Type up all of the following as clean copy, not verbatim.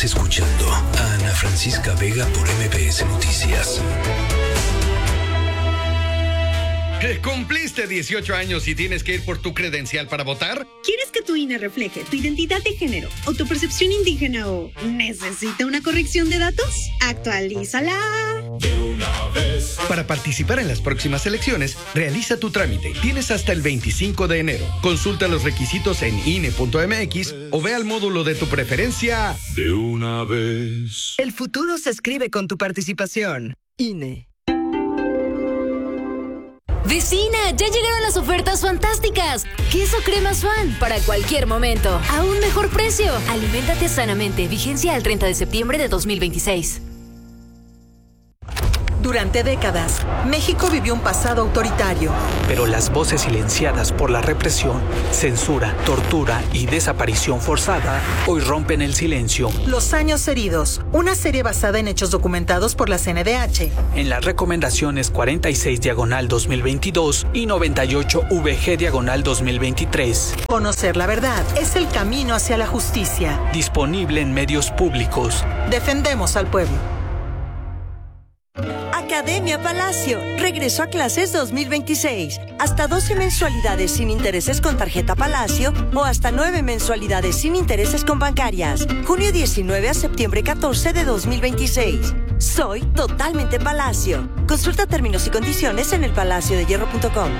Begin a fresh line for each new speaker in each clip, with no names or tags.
Estás escuchando a Ana Francisca Vega por MBS Noticias.
¿Cumpliste 18 años y tienes que ir por tu credencial para votar?
¿Quieres que tu INE refleje tu identidad de género o tu percepción indígena o necesita una corrección de datos? ¡Actualízala!
De una vez.
Para participar en las próximas elecciones, realiza tu trámite. Tienes hasta el 25 de enero. Consulta los requisitos en INE.mx o ve al módulo de tu preferencia.
De una vez.
El futuro se escribe con tu participación. INE.
Vecina, ya llegaron las ofertas fantásticas. Queso crema Swan para cualquier momento. A un mejor precio. Aliméntate sanamente. Vigencia al 30 de septiembre de 2026.
Durante décadas, México vivió un pasado autoritario.
Pero las voces silenciadas por la represión, censura, tortura y desaparición forzada hoy rompen el silencio.
Los años heridos, una serie basada en hechos documentados por la CNDH.
En las recomendaciones 46/2022 y 98/VG/2023.
Conocer la verdad es el camino hacia la justicia.
Disponible en medios públicos.
Defendemos al pueblo.
Academia Palacio regresó a clases 2026. Hasta 12 mensualidades sin intereses con tarjeta Palacio o hasta 9 mensualidades sin intereses con bancarias. Junio 19 a septiembre 14 de 2026. Soy totalmente Palacio. Consulta términos y condiciones en elpalaciodehierro.com.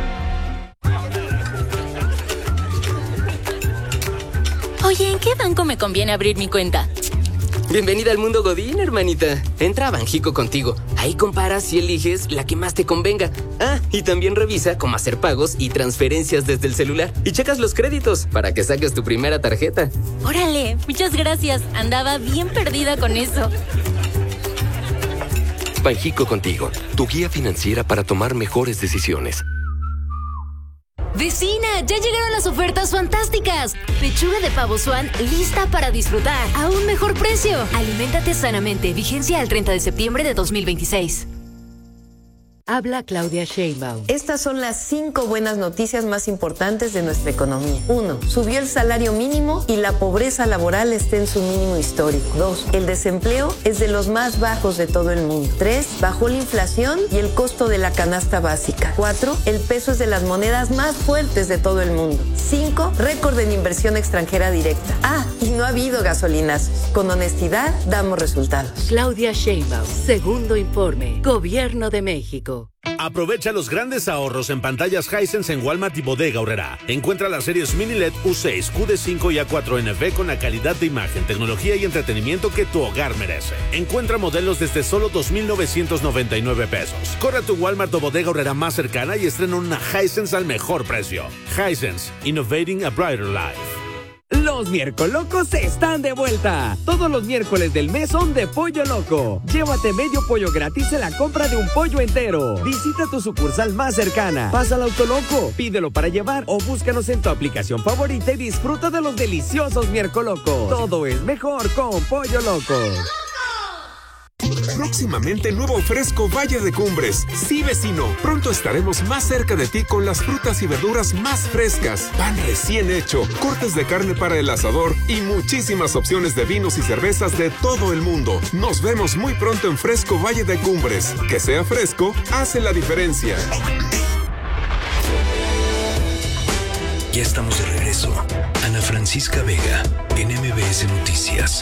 Oye, ¿en qué banco me conviene abrir mi cuenta?
Bienvenida al mundo Godín, hermanita. Entra a Banjico Contigo. Ahí comparas y eliges la que más te convenga. Ah, y también revisa cómo hacer pagos y transferencias desde el celular. Y checas los créditos para que saques tu primera tarjeta.
Órale, muchas gracias. Andaba bien perdida con eso.
Banjico Contigo, tu guía financiera para tomar mejores decisiones.
Vecina, ya llegaron las ofertas fantásticas. Pechuga de pavo Swan lista para disfrutar. A un mejor precio. Aliméntate sanamente. Vigencia al 30 de septiembre de 2026.
Habla Claudia Sheinbaum.
Estas son las 5 buenas noticias más importantes de nuestra economía. 1. Subió el salario mínimo y la pobreza laboral está en su mínimo histórico. 2. El desempleo es de los más bajos de todo el mundo. 3. Bajó la inflación y el costo de la canasta básica. 4. El peso es de las monedas más fuertes de todo el mundo. 5. Récord en inversión extranjera directa. Ah, y no ha habido gasolinazos. Con honestidad damos resultados.
Claudia Sheinbaum. Segundo informe. Gobierno de México.
Aprovecha los grandes ahorros en pantallas Hisense en Walmart y Bodega Aurrerá. Encuentra las series Mini LED U6, QD5 y A4NV con la calidad de imagen, tecnología y entretenimiento que tu hogar merece. Encuentra modelos desde solo 2,999 pesos. Corre a tu Walmart o Bodega Aurrerá más cercana y estrena una Hisense al mejor precio. Hisense, innovating a brighter life.
Los Miércolocos están de vuelta. Todos los miércoles del mes son de Pollo Loco. Llévate medio pollo gratis en la compra de un pollo entero. Visita tu sucursal más cercana. Pasa al Autoloco, pídelo para llevar o búscanos en tu aplicación favorita y disfruta de los deliciosos Miércolocos. Todo es mejor con Pollo Loco.
Próximamente nuevo Fresco Valle de Cumbres. Sí, vecino, pronto estaremos más cerca de ti con las frutas y verduras más frescas, pan recién hecho, cortes de carne para el asador y muchísimas opciones de vinos y cervezas de todo el mundo. Nos vemos muy pronto en Fresco Valle de Cumbres. Que sea fresco, hace la diferencia.
Ya estamos de regreso. Ana Francisca Vega, en MBS Noticias.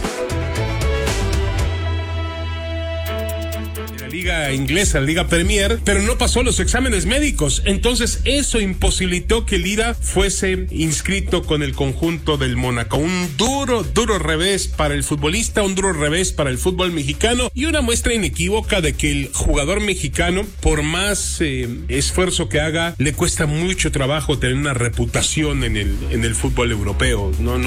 Liga inglesa, la Liga Premier, pero no pasó los exámenes médicos. Entonces eso imposibilitó que Lira fuese inscrito con el conjunto del Mónaco. Un duro revés para el futbolista, un duro revés para el fútbol mexicano y una muestra inequívoca de que el jugador mexicano, por más esfuerzo que haga, le cuesta mucho trabajo tener una reputación en el fútbol europeo. No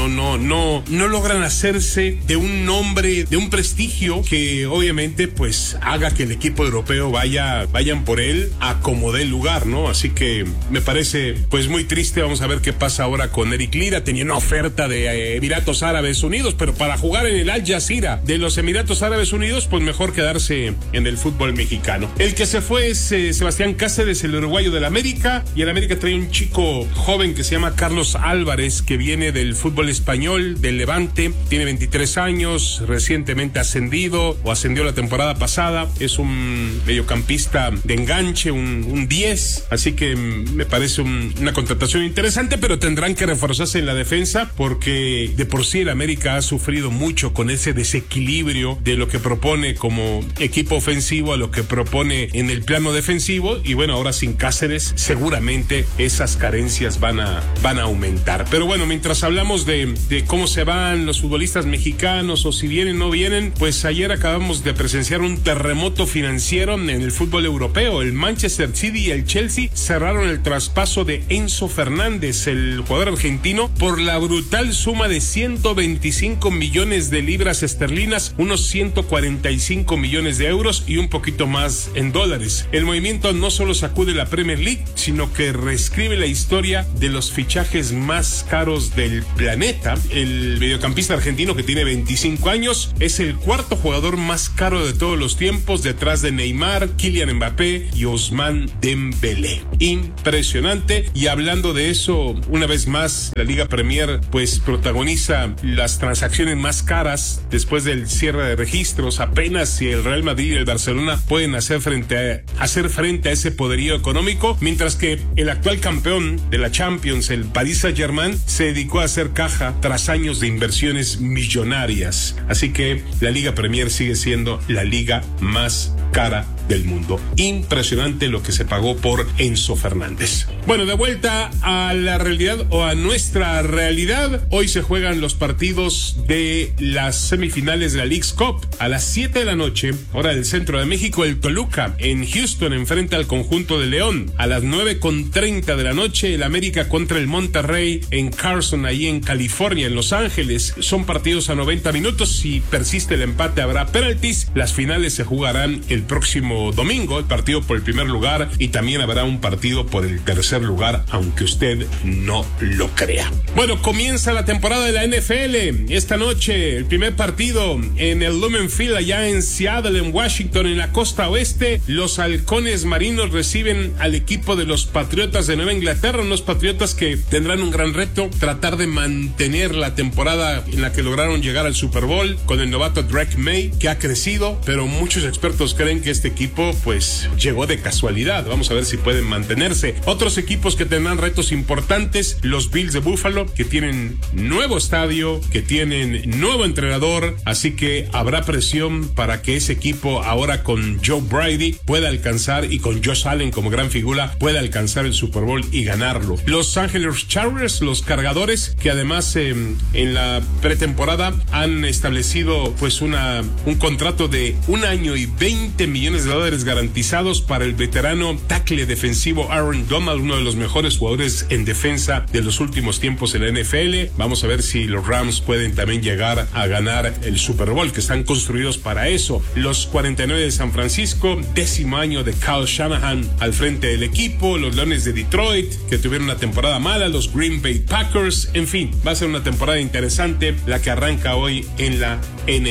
logran hacerse de un nombre, de un prestigio que obviamente pues haga que el equipo equipo europeo vayan por él a como dé lugar, ¿no? Así que me parece pues muy triste. Vamos a ver qué pasa ahora con Eric Lira. Tenía una oferta de Emiratos Árabes Unidos, pero para jugar en el Al Jazeera de los Emiratos Árabes Unidos, pues mejor quedarse en el fútbol mexicano. El que se fue es Sebastián Cáceres, el uruguayo del América, y el América trae un chico joven que se llama Carlos Álvarez, que viene del fútbol español, del Levante, tiene 23 años, recientemente ascendió la temporada pasada, es un mediocampista de enganche, un 10, así que me parece una contratación interesante, pero tendrán que reforzarse en la defensa, porque de por sí el América ha sufrido mucho con ese desequilibrio de lo que propone como equipo ofensivo a lo que propone en el plano defensivo, y bueno, ahora sin Cáceres seguramente esas carencias van a aumentar. Pero bueno, mientras hablamos de cómo se van los futbolistas mexicanos o si vienen o no vienen, pues ayer acabamos de presenciar un terremoto financiero en el fútbol europeo. El Manchester City y el Chelsea cerraron el traspaso de Enzo Fernández, el jugador argentino, por la brutal suma de 125 millones de libras esterlinas, unos 145 millones de euros y un poquito más en dólares. El movimiento no solo sacude la Premier League, sino que reescribe la historia de los fichajes más caros del planeta. El mediocampista argentino, que tiene 25 años, es el cuarto jugador más caro de todos los tiempos, detrás de Neymar, Kylian Mbappé y Ousmane Dembélé. Impresionante. Y hablando de eso, una vez más, la Liga Premier pues protagoniza las transacciones más caras después del cierre de registros. Apenas si el Real Madrid y el Barcelona pueden hacer frente a ese poderío económico, mientras que el actual campeón de la Champions, el Paris Saint-Germain, se dedicó a hacer caja tras años de inversiones millonarias. Así que la Liga Premier sigue siendo la liga más cara del mundo. Impresionante lo que se pagó por Enzo Fernández. Bueno, de vuelta a la realidad, o a nuestra realidad. Hoy se juegan los partidos de las semifinales de la Leagues Cup. A las 7 de la noche, hora del centro de México, el Toluca en Houston enfrenta al conjunto de León. A las 9:30 de la noche, el América contra el Monterrey en Carson, ahí en California, en Los Ángeles. Son partidos a 90 minutos. Si persiste el empate, habrá penaltis. Las finales se jugarán el próximo domingo, el partido por el primer lugar, y también habrá un partido por el tercer lugar, aunque usted no lo crea. Bueno, comienza la temporada de la NFL. Esta noche, el primer partido en el Lumen Field, allá en Seattle, en Washington, en la costa oeste. Los halcones marinos reciben al equipo de los Patriotas de Nueva Inglaterra, unos Patriotas que tendrán un gran reto, tratar de mantener la temporada en la que lograron llegar al Super Bowl con el novato Drake May, que ha crecido, pero muchos expertos creen que este equipo pues llegó de casualidad. Vamos a ver si pueden mantenerse. Otros equipos que tendrán retos importantes, los Bills de Buffalo, que tienen nuevo estadio, que tienen nuevo entrenador, así que habrá presión para que ese equipo, ahora con Joe Brady, pueda alcanzar, y con Josh Allen como gran figura, pueda alcanzar el Super Bowl y ganarlo. Los Angeles Chargers, los cargadores, que además en la pretemporada han establecido pues un contrato de 1 año y $20 millones garantizados para el veterano tackle defensivo Aaron Donald, uno de los mejores jugadores en defensa de los últimos tiempos en la NFL. Vamos a ver si los Rams pueden también llegar a ganar el Super Bowl, que están construidos para eso. Los 49 de San Francisco, 10º año de Kyle Shanahan al frente del equipo. Los Leones de Detroit, que tuvieron una temporada mala. Los Green Bay Packers. En fin, va a ser una temporada interesante la que arranca hoy en la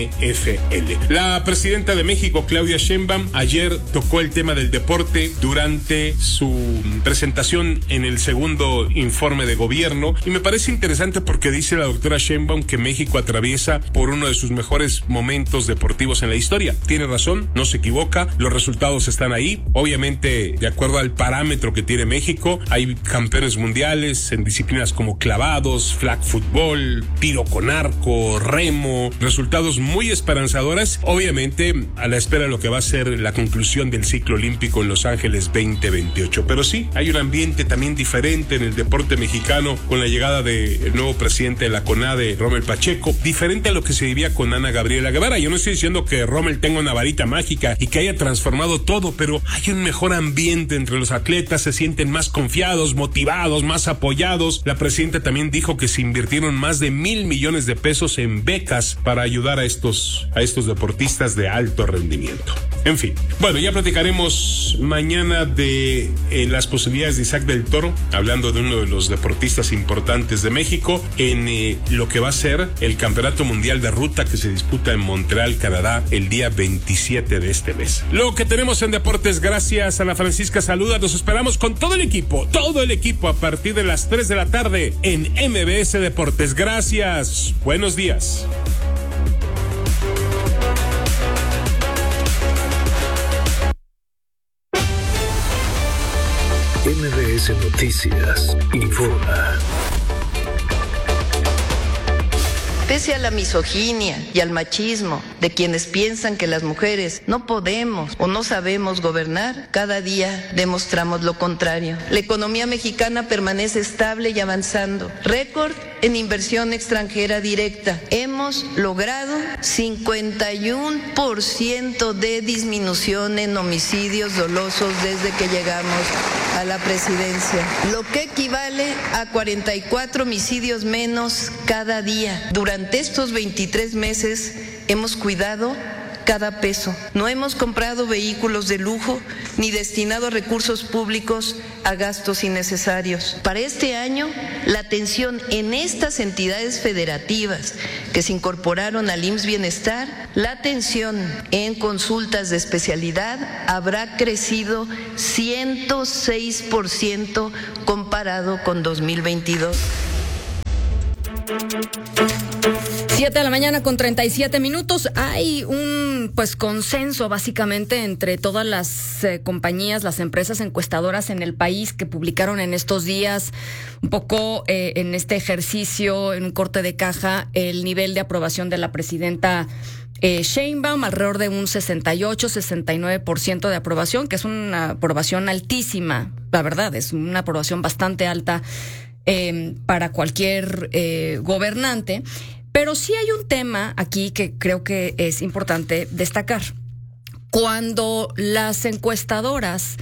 NFL. La presidenta de México, Claudia Sheinbaum, ayer tocó el tema del deporte durante su presentación en el segundo informe de gobierno, y me parece interesante porque dice la doctora Sheinbaum que México atraviesa por uno de sus mejores momentos deportivos en la historia. Tiene razón, no se equivoca, los resultados están ahí. Obviamente, de acuerdo al parámetro que tiene México, hay campeones mundiales en disciplinas como clavados, flag football, tiro con arco, remo, resultados muy esperanzadores, obviamente a la espera de lo que va a ser la conclusión del ciclo olímpico en Los Ángeles 2028. Pero sí, hay un ambiente también diferente en el deporte mexicano con la llegada del nuevo presidente de la CONADE, Rommel Pacheco, diferente a lo que se vivía con Ana Gabriela Guevara. Yo no estoy diciendo que Rommel tenga una varita mágica y que haya transformado todo, pero hay un mejor ambiente entre los atletas, se sienten más confiados, motivados, más apoyados. La presidenta también dijo que se invirtieron más de $1,000 millones en becas para ayudar a estos deportistas de alto rendimiento. En fin, Bueno, ya platicaremos mañana de las posibilidades de Isaac del Toro, hablando de uno de los deportistas importantes de México, en lo que va a ser el Campeonato Mundial de Ruta que se disputa en Montreal, Canadá, el día 27 de este mes. Lo que tenemos en deportes, gracias Ana Francisca, saluda, nos esperamos con todo el equipo a partir de las 3 de la tarde en MBS Deportes. Gracias, buenos días.
MBS Noticias informa.
Pese a la misoginia y al machismo de quienes piensan que las mujeres no podemos o no sabemos gobernar, cada día demostramos lo contrario. La economía mexicana permanece estable y avanzando. Récord en inversión extranjera directa. Hemos logrado 51% de disminución en homicidios dolosos desde que llegamos a la presidencia, lo que equivale a 44 homicidios menos cada día. Durante estos 23 meses hemos cuidado cada peso. No hemos comprado vehículos de lujo ni destinado recursos públicos a gastos innecesarios. Para este año, la atención en estas entidades federativas que se incorporaron al IMSS Bienestar, la atención en consultas de especialidad habrá crecido 106% comparado con 2022.
7 de la mañana con 37 minutos. Hay un consenso básicamente entre todas las compañías, las empresas encuestadoras en el país que publicaron en estos días un poco en este ejercicio, en un corte de caja, el nivel de aprobación de la presidenta Sheinbaum, alrededor de un 68-69% de aprobación, que es una aprobación altísima, la verdad, es una aprobación bastante alta para cualquier gobernante. Pero sí hay un tema aquí que creo que es importante destacar. Cuando las encuestadoras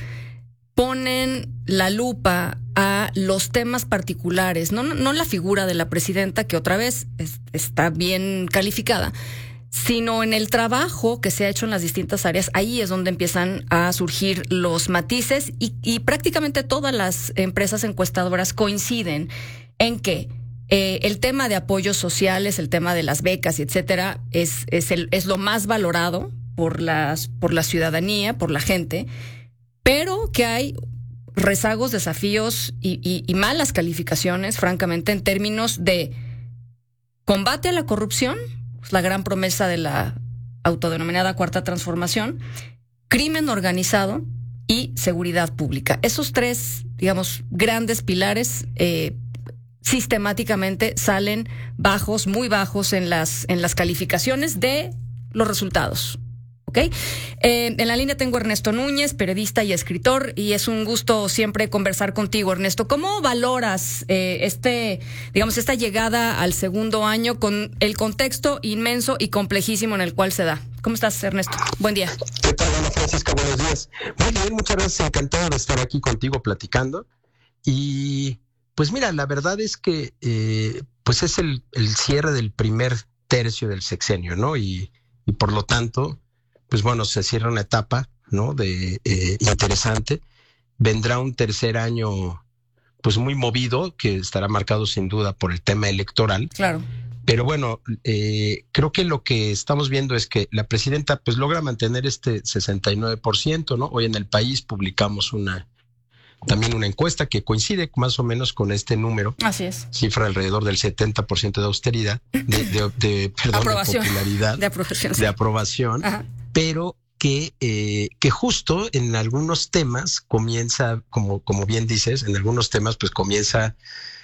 ponen la lupa a los temas particulares, no la figura de la presidenta, que otra vez está bien calificada, sino en el trabajo que se ha hecho en las distintas áreas, ahí es donde empiezan a surgir los matices y prácticamente todas las empresas encuestadoras coinciden en que el tema de apoyos sociales, el tema de las becas y etcétera, es lo más valorado por la ciudadanía, por la gente, pero que hay rezagos, desafíos y malas calificaciones, francamente, en términos de combate a la corrupción, la gran promesa de la autodenominada Cuarta Transformación, crimen organizado y seguridad pública. Esos tres, digamos, grandes pilares sistemáticamente salen bajos, muy bajos en las calificaciones de los resultados. ¿Ok? En la línea tengo a Ernesto Núñez, periodista y escritor, y es un gusto siempre conversar contigo, Ernesto. ¿Cómo valoras esta llegada al segundo año con el contexto inmenso y complejísimo en el cual se da? ¿Cómo estás, Ernesto? Buen día.
¿Qué tal, Ana Francisca? Buenos días. Muy bien, muchas gracias. Encantado de estar aquí contigo platicando. Y pues mira, la verdad es que pues es el cierre del primer tercio del sexenio, ¿no? Y por lo tanto, pues bueno, se cierra una etapa, ¿no? Interesante. Vendrá un tercer año pues muy movido, que estará marcado sin duda por el tema electoral. Claro. Pero bueno, creo que lo que estamos viendo es que la presidenta pues logra mantener este 69%, ¿no? Hoy en El País publicamos también una encuesta que coincide más o menos con este número. Así es. Cifra alrededor del 70% de austeridad, de popularidad. De aprobación. Sí. De aprobación. Ajá. Pero que justo en algunos temas comienza, como bien dices, en algunos temas pues comienza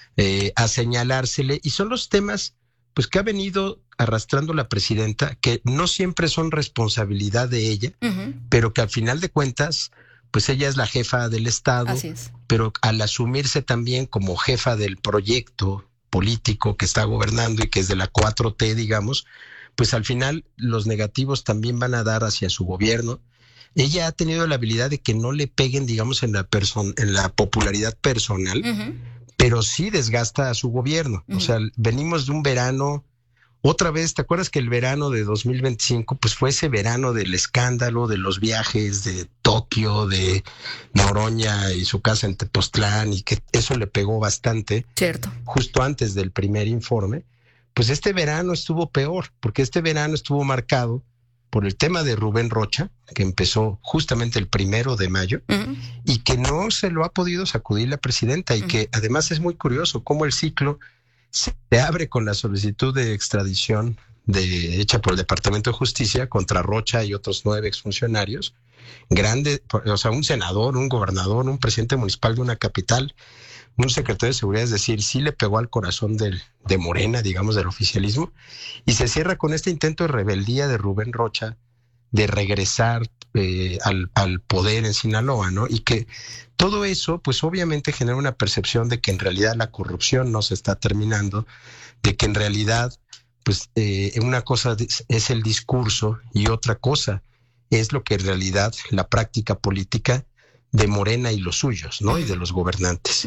a señalársele, y son los temas pues que ha venido arrastrando la presidenta, que no siempre son responsabilidad de ella, pero que al final de cuentas pues ella es la jefa del Estado. Así es. Pero al asumirse también como jefa del proyecto político que está gobernando y que es de la 4T, digamos, pues al final los negativos también van a dar hacia su gobierno. Ella ha tenido la habilidad de que no le peguen, digamos, en la popularidad personal, pero sí desgasta a su gobierno. O sea, venimos de un verano Otra vez, ¿te acuerdas que el verano de 2025 pues fue ese verano del escándalo, de los viajes de Tokio, de Noroña y su casa en Tepoztlán, y que eso le pegó bastante?
Cierto.
Justo antes del primer informe. Pues este verano estuvo peor, porque este verano estuvo marcado por el tema de Rubén Rocha, que empezó justamente el 1 de mayo, y que no se lo ha podido sacudir la presidenta, y que además es muy curioso cómo el ciclo se abre con la solicitud de extradición hecha por el Departamento de Justicia contra Rocha y otros 9 exfuncionarios, o sea, un senador, un gobernador, un presidente municipal de una capital, un secretario de seguridad, es decir, sí le pegó al corazón de Morena, digamos, del oficialismo, y se cierra con este intento de rebeldía de Rubén Rocha de regresar al poder en Sinaloa, ¿no? Y que todo eso, pues obviamente genera una percepción de que en realidad la corrupción no se está terminando, de que en realidad, pues una cosa es el discurso y otra cosa es lo que en realidad la práctica política de Morena y los suyos, ¿no? Y de los gobernantes.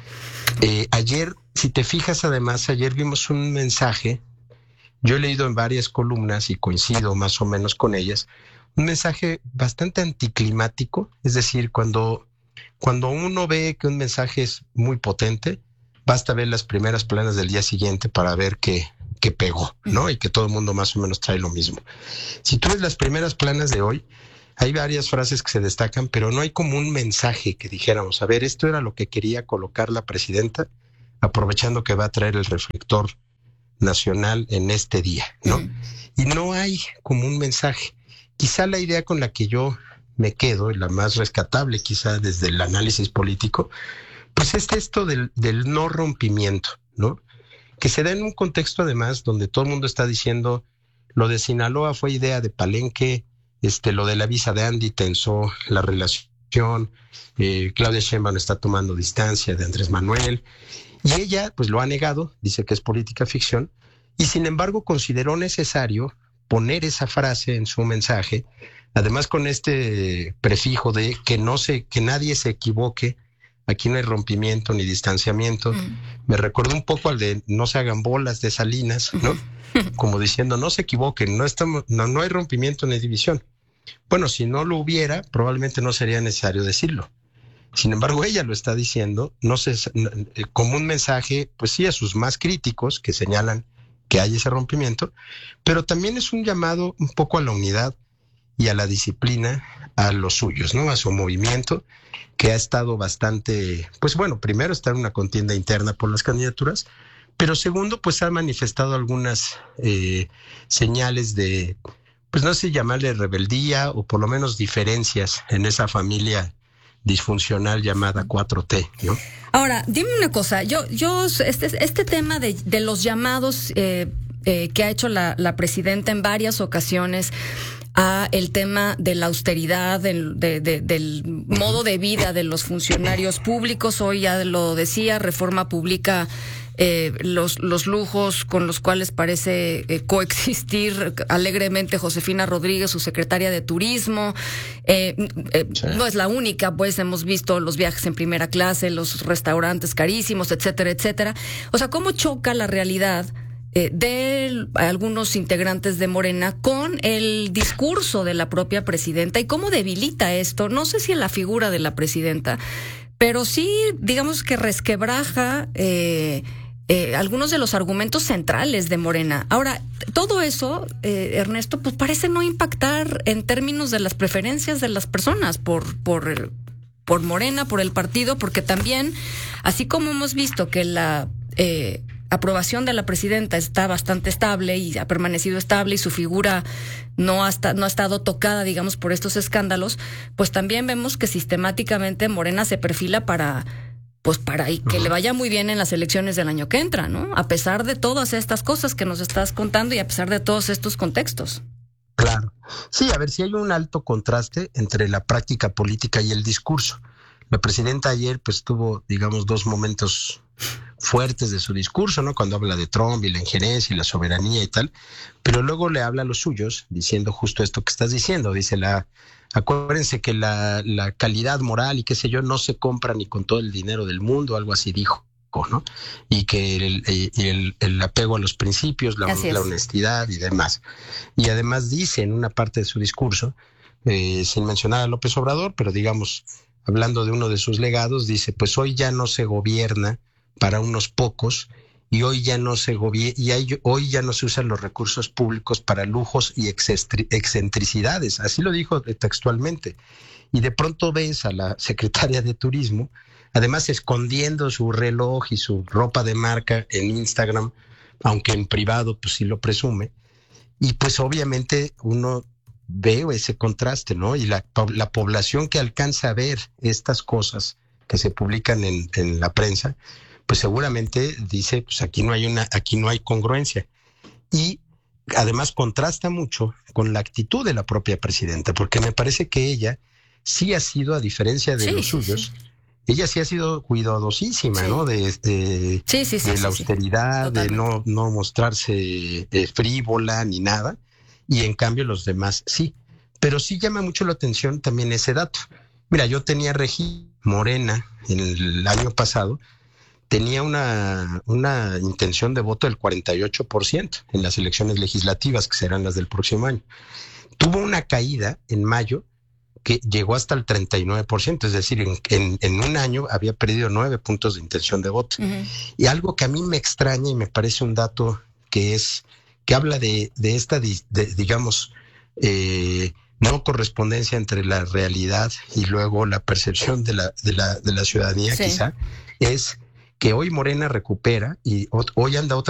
Ayer, si te fijas, además, ayer vimos un mensaje, yo he leído en varias columnas y coincido más o menos con ellas, un mensaje bastante anticlimático, es decir, cuando uno ve que un mensaje es muy potente, basta ver las primeras planas del día siguiente para ver que pegó, ¿no? Y que todo el mundo más o menos trae lo mismo. Si tú ves las primeras planas de hoy, hay varias frases que se destacan, pero no hay como un mensaje que dijéramos, a ver, esto era lo que quería colocar la presidenta, aprovechando que va a traer el reflector nacional en este día, ¿no? Y no hay como un mensaje. Quizá la idea con la que yo me quedo, y la más rescatable quizá desde el análisis político, pues es esto del no rompimiento, ¿no? Que se da en un contexto además donde todo el mundo está diciendo lo de Sinaloa fue idea de Palenque, lo de la visa de Andy tensó la relación, Claudia Sheinbaum está tomando distancia de Andrés Manuel, y ella pues lo ha negado, dice que es política ficción, y sin embargo consideró necesario poner esa frase en su mensaje, además con este prefijo de que nadie se equivoque, aquí no hay rompimiento ni distanciamiento. Me recordó un poco al de no se hagan bolas de Salinas, ¿no? Como diciendo, no se equivoquen, no hay rompimiento ni división. Bueno, si no lo hubiera, probablemente no sería necesario decirlo. Sin embargo, ella lo está diciendo, como un mensaje, pues sí, a sus más críticos que señalan que hay ese rompimiento, pero también es un llamado un poco a la unidad y a la disciplina a los suyos, ¿no? A su movimiento, que ha estado bastante, pues bueno, primero está en una contienda interna por las candidaturas, pero segundo, pues ha manifestado algunas señales de, pues no sé si llamarle rebeldía o por lo menos diferencias en esa familia disfuncional llamada 4T, ¿no?
Ahora, dime una cosa, este tema de los llamados que ha hecho la presidenta en varias ocasiones a el tema de la austeridad, del modo de vida de los funcionarios públicos, hoy ya lo decía, Reforma publica los lujos con los cuales parece coexistir alegremente Josefina Rodríguez, su secretaria de Turismo. No es la única, pues hemos visto los viajes en primera clase, los restaurantes carísimos, etcétera, etcétera. O sea, ¿cómo choca la realidad de algunos integrantes de Morena con el discurso de la propia presidenta y cómo debilita esto? No sé si en la figura de la presidenta, pero sí, digamos que resquebraja algunos de los argumentos centrales de Morena. Ahora, todo eso, Ernesto, pues parece no impactar en términos de las preferencias de las personas por Morena, por el partido, porque también, así como hemos visto que la aprobación de la presidenta está bastante estable y ha permanecido estable y su figura no ha estado tocada, digamos, por estos escándalos, pues también vemos que sistemáticamente Morena se perfila para que le vaya muy bien en las elecciones del año que entra, ¿no? A pesar de todas estas cosas que nos estás contando y a pesar de todos estos contextos.
Claro. Sí, a ver, si hay un alto contraste entre la práctica política y el discurso. La presidenta ayer pues tuvo, digamos, dos momentos fuertes de su discurso, ¿no? Cuando habla de Trump y la injerencia y la soberanía y tal, pero luego le habla a los suyos diciendo justo esto que estás diciendo. Dice acuérdense que la calidad moral y qué sé yo no se compra ni con todo el dinero del mundo, algo así dijo, básico, ¿no? Y que el apego a los principios, la honestidad y demás. Y además dice en una parte de su discurso, sin mencionar a López Obrador, pero digamos, hablando de uno de sus legados, dice, pues hoy ya no se gobierna para unos pocos, y hoy ya no se hoy ya no se usan los recursos públicos para lujos y excentricidades. Así lo dijo textualmente. Y de pronto ves a la secretaria de Turismo, además escondiendo su reloj y su ropa de marca en Instagram, aunque en privado pues sí lo presume. Y pues obviamente uno ve ese contraste, ¿no? Y la población que alcanza a ver estas cosas que se publican en la prensa, pues seguramente dice, pues aquí no hay congruencia. Y además contrasta mucho con la actitud de la propia presidenta, porque me parece que ella sí ha sido, a diferencia de los suyos, ella sí ha sido cuidadosísima, ¿no? De la austeridad, de no mostrarse frívola ni nada, y en cambio los demás sí. Pero sí llama mucho la atención también ese dato. Mira, yo tenía Morena en el año pasado, tenía una intención de voto del 48% en las elecciones legislativas, que serán las del próximo año. Tuvo una caída en mayo que llegó hasta el 39%, es decir, en un año había perdido 9 puntos de intención de voto. Y algo que a mí me extraña y me parece un dato que habla de esta, digamos, no correspondencia entre la realidad y luego la percepción de la ciudadanía, quizá, es que hoy Morena recupera y hoy anda otra